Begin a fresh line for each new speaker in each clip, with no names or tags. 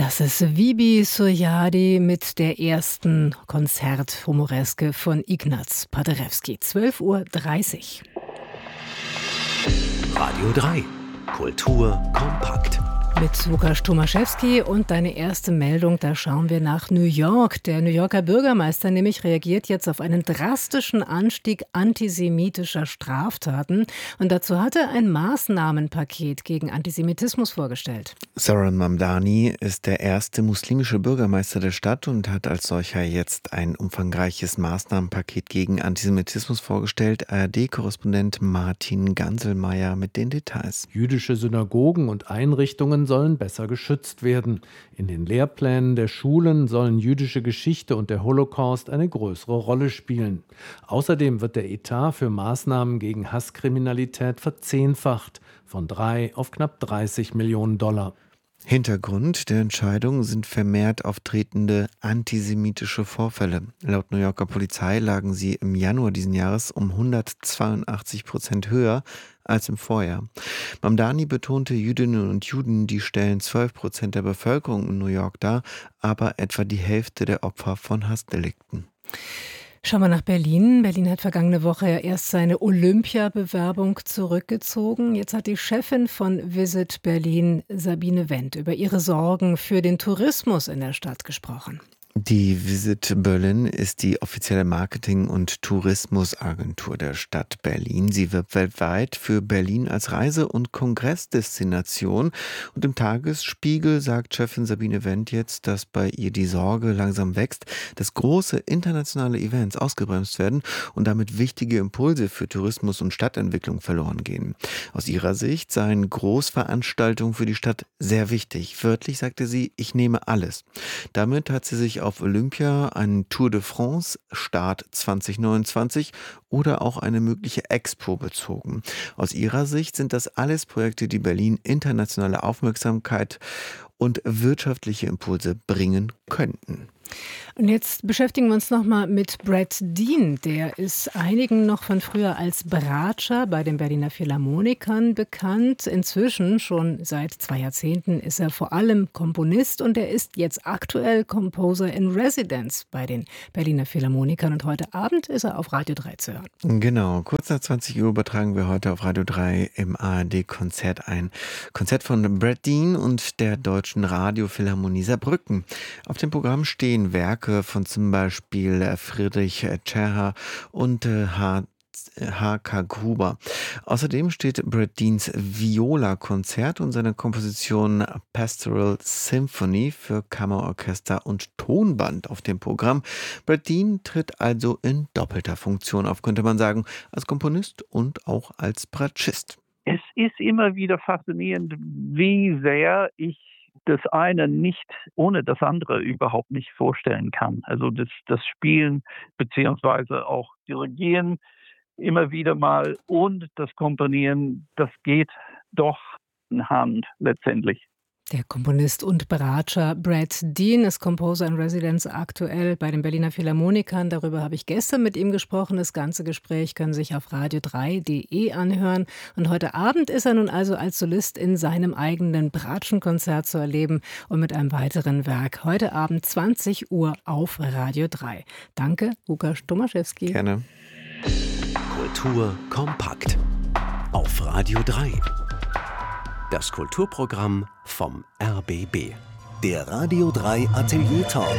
Das ist Vibi Sojadi mit der ersten Konzert-Humoreske von Ignaz Paderewski. 12:30 Uhr.
Radio 3. Kultur kompakt.
Mit Łukasz Tomaszewski und deine erste Meldung, da schauen wir nach New York. Der New Yorker Bürgermeister nämlich reagiert jetzt auf einen drastischen Anstieg antisemitischer Straftaten. Und dazu hat er ein Maßnahmenpaket gegen Antisemitismus vorgestellt.
Zoran Mamdani ist der erste muslimische Bürgermeister der Stadt und hat als solcher jetzt ein umfangreiches Maßnahmenpaket gegen Antisemitismus vorgestellt. ARD-Korrespondent Martin Ganselmeier mit den Details.
Jüdische Synagogen und Einrichtungen sollen besser geschützt werden. In den Lehrplänen der Schulen sollen jüdische Geschichte und der Holocaust eine größere Rolle spielen. Außerdem wird der Etat für Maßnahmen gegen Hasskriminalität verzehnfacht, von 3 auf knapp 30 Millionen $.
Hintergrund der Entscheidung sind vermehrt auftretende antisemitische Vorfälle. Laut New Yorker Polizei lagen sie im Januar diesen Jahres um 182% höher als im Vorjahr. Mamdani betonte, Jüdinnen und Juden, die stellen 12% der Bevölkerung in New York dar, aber etwa die Hälfte der Opfer von Hassdelikten.
Schauen wir nach Berlin. Berlin hat vergangene Woche ja erst seine Olympiabewerbung zurückgezogen. Jetzt hat die Chefin von Visit Berlin, Sabine Wendt, über ihre Sorgen für den Tourismus in der Stadt gesprochen.
Die Visit Berlin ist die offizielle Marketing- und Tourismusagentur der Stadt Berlin. Sie wirbt weltweit für Berlin als Reise- und Kongressdestination. Und im Tagesspiegel sagt Chefin Sabine Wendt jetzt, dass bei ihr die Sorge langsam wächst, dass große internationale Events ausgebremst werden und damit wichtige Impulse für Tourismus und Stadtentwicklung verloren gehen. Aus ihrer Sicht seien Großveranstaltungen für die Stadt sehr wichtig. Wörtlich sagte sie, ich nehme alles. Damit hat sie sich auf Olympia, einen Tour de France, Start 2029 oder auch eine mögliche Expo bezogen. Aus ihrer Sicht sind das alles Projekte, die Berlin internationale Aufmerksamkeit und wirtschaftliche Impulse bringen könnten.
Und jetzt beschäftigen wir uns nochmal mit Brad Dean. Der ist einigen noch von früher als Bratscher bei den Berliner Philharmonikern bekannt. Inzwischen, schon seit 2 Jahrzehnten, ist er vor allem Komponist und er ist jetzt aktuell Composer in Residence bei den Berliner Philharmonikern. Und heute Abend ist er auf Radio 3 zu hören.
Genau, kurz nach 20 Uhr übertragen wir heute auf Radio 3 im ARD-Konzert ein Konzert von Brad Dean und der Deutschen Radiophilharmonie Saarbrücken. Auf dem Programm stehen Werke von zum Beispiel Friedrich Czerha und H.K. Gruber. Außerdem steht Brad Deans Viola-Konzert und seine Komposition Pastoral Symphony für Kammerorchester und Tonband auf dem Programm. Brad Dean tritt also in doppelter Funktion auf, könnte man sagen, als Komponist und auch als Bratschist.
Es ist immer wieder faszinierend, wie sehr ich das eine nicht ohne das andere überhaupt nicht vorstellen kann. Also das Spielen beziehungsweise auch Dirigieren immer wieder mal und das Komponieren, das geht doch in Hand letztendlich.
Der Komponist und Bratscher Brad Dean ist Composer in Residence aktuell bei den Berliner Philharmonikern. Darüber habe ich gestern mit ihm gesprochen. Das ganze Gespräch können Sie sich auf radio3.de anhören. Und heute Abend ist er nun also als Solist in seinem eigenen Bratschenkonzert zu erleben und mit einem weiteren Werk. Heute Abend 20 Uhr auf Radio 3. Danke, Łukasz Tomaszewski.
Gerne.
Kultur kompakt. Auf Radio 3. Das Kulturprogramm vom RBB.
Der Radio 3 Atelier Talk.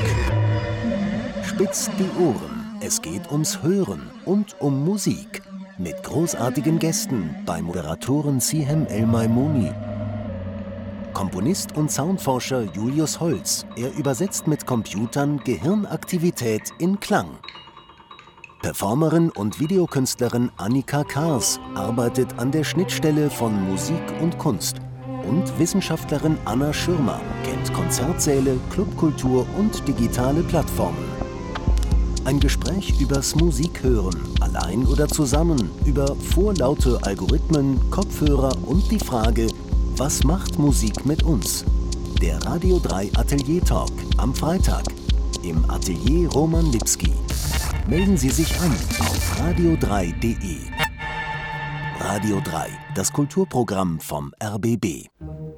Spitzt die Ohren. Es geht ums Hören und um Musik. Mit großartigen Gästen bei Moderatorin Sihem El-Maimouni. Komponist und Soundforscher Julius Holz. Er übersetzt mit Computern Gehirnaktivität in Klang. Performerin und Videokünstlerin Annika Kars arbeitet an der Schnittstelle von Musik und Kunst. Und Wissenschaftlerin Anna Schirmer kennt Konzertsäle, Clubkultur und digitale Plattformen. Ein Gespräch übers Musikhören, allein oder zusammen, über vorlaute Algorithmen, Kopfhörer und die Frage, was macht Musik mit uns? Der Radio 3 Atelier Talk am Freitag im Atelier Roman Lipski. Melden Sie sich an auf radio3.de. Radio 3, das Kulturprogramm vom RBB.